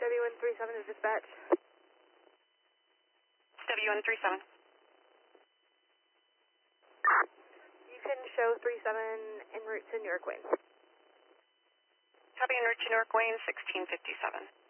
W137 is dispatch. W137. You can show 37 en route to Newark Wayne. Copy, en route to Newark Wayne, 1657.